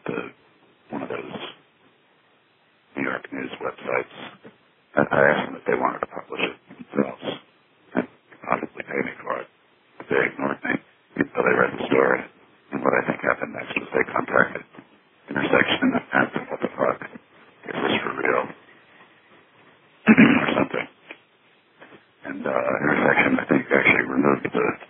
to one of those New York news websites. I asked them if they wanted to publish it themselves and obviously pay me for it. But they ignored me until they read the story. And what I think happened next was they contacted Intersection and asked them what the fuck. Is this for real? Or something. And Intersection, I think, actually removed the